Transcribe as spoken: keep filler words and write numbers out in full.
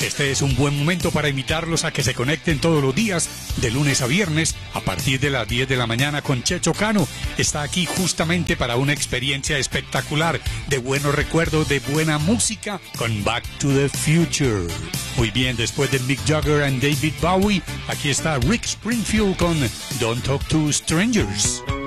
Este es un buen momento para invitarlos a que se conecten todos los días, de lunes a viernes, a partir de las diez de la mañana con Checho Cano. Está aquí justamente para una experiencia espectacular, de buenos recuerdos, de buena música, con Back to the Future. Muy bien, después de Mick Jagger y David Bowie, aquí está Rick Springfield con Don't Talk to Strangers.